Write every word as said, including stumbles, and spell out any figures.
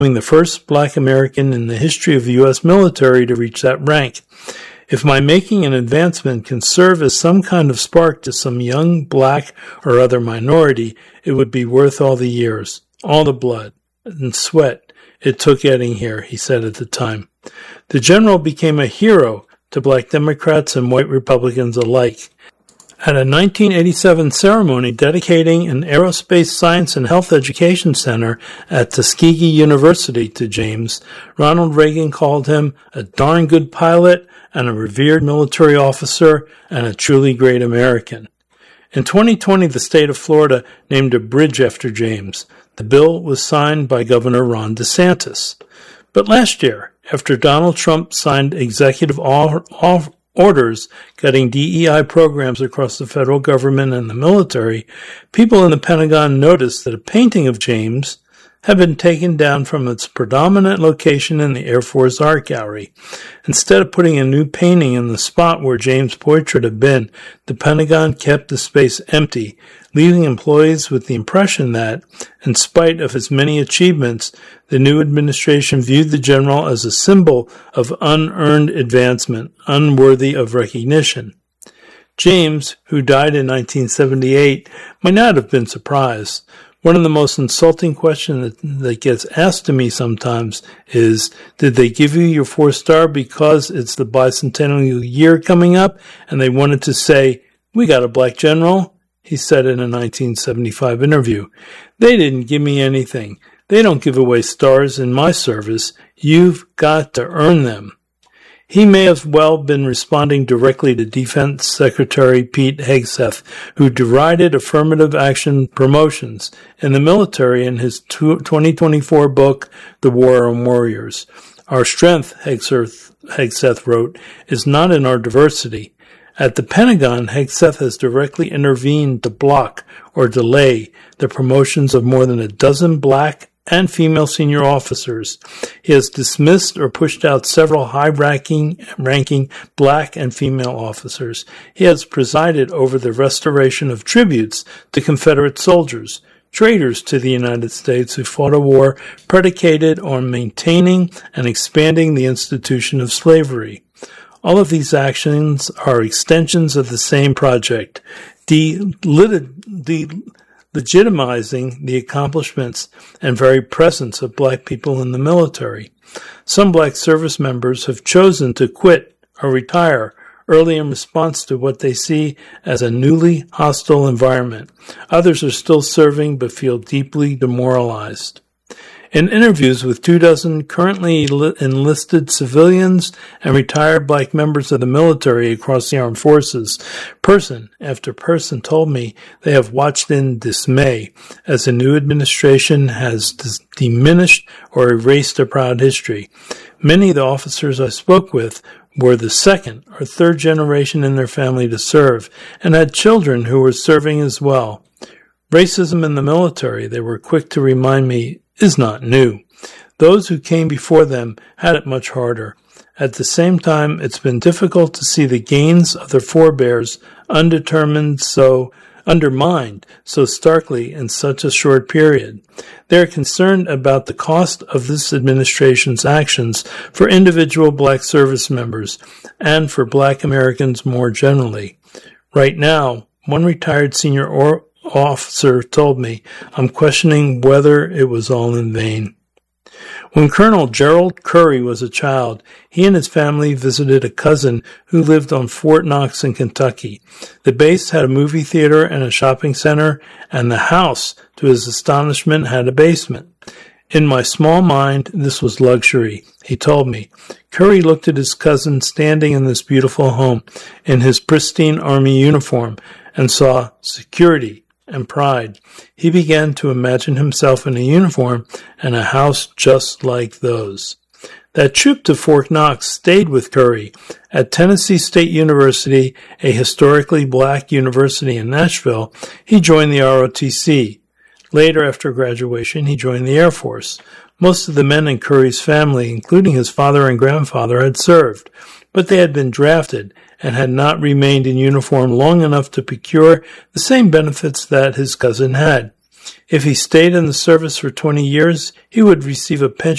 the first black American in the history of the U S military to reach that rank. If my making an advancement can serve as some kind of spark to some young black or other minority, it would be worth all the years, all the blood and sweat it took getting here, he said at the time. The general became a hero to black Democrats and white Republicans alike. At a nineteen eighty-seven ceremony dedicating an aerospace science and health education center at Tuskegee University to James, Ronald Reagan called him a darn good pilot and a revered military officer and a truly great American. In twenty twenty, the state of Florida named a bridge after James. The bill was signed by Governor Ron DeSantis. But last year, after Donald Trump signed executive orders cutting D E I programs across the federal government and the military, people in the Pentagon noticed that a painting of James had been taken down from its predominant location in the Air Force Art Gallery. Instead of putting a new painting in the spot where James' portrait had been, the Pentagon kept the space empty, leaving employees with the impression that, in spite of his many achievements, the new administration viewed the general as a symbol of unearned advancement, unworthy of recognition. James, who died in nineteen seventy-eight, might not have been surprised. One of the most insulting questions that, that gets asked to me sometimes is, did they give you your four-star because it's the bicentennial year coming up and they wanted to say, we got a black general? He said in a nineteen seventy-five interview. They didn't give me anything. They don't give away stars in my service. You've got to earn them. He may have well been responding directly to Defense Secretary Pete Hegseth, who derided affirmative action promotions in the military in his twenty twenty-four book, The War on Warriors. Our strength, Hegseth, Hegseth wrote, is not in our diversity. At the Pentagon, Hegseth has directly intervened to block or delay the promotions of more than a dozen black and female senior officers. He has dismissed or pushed out several high-ranking ranking black and female officers. He has presided over the restoration of tributes to Confederate soldiers, traitors to the United States who fought a war predicated on maintaining and expanding the institution of slavery. All of these actions are extensions of the same project, de- de- legitimizing the accomplishments and very presence of black people in the military. Some black service members have chosen to quit or retire early in response to what they see as a newly hostile environment. Others are still serving but feel deeply demoralized. In interviews with two dozen currently enlisted civilians and retired black members of the military across the armed forces, person after person told me they have watched in dismay as the new administration has dis- diminished or erased a proud history. Many of the officers I spoke with were the second or third generation in their family to serve and had children who were serving as well. Racism in the military, they were quick to remind me, is not new. Those who came before them had it much harder. At the same time, it's been difficult to see the gains of their forebears undetermined so undermined so starkly in such a short period. They are concerned about the cost of this administration's actions for individual black service members and for black Americans more generally. Right now, one retired senior or officer told me, I'm questioning whether it was all in vain. When Colonel Gerald Curry was a child, he and his family visited a cousin who lived on Fort Knox in Kentucky. The base had a movie theater and a shopping center, and the house, to his astonishment, had a basement. In my small mind, this was luxury, he told me. Curry looked at his cousin standing in this beautiful home in his pristine army uniform and saw security and pride. He began to imagine himself in a uniform and a house just like those. That trip to Fort Knox stayed with Curry. At Tennessee State University, a historically black university in Nashville, he joined the R O T C. Later, after graduation, he joined the Air Force. Most of the men in Curry's family, including his father and grandfather, had served, but they had been drafted and had not remained in uniform long enough to procure the same benefits that his cousin had. If he stayed in the service for twenty years, he would receive a pension